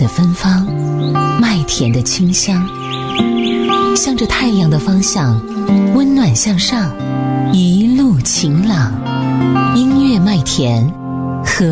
的芬芳，麦田的清香，向着太阳的方向，温暖向上，一路晴朗。音乐麦田，和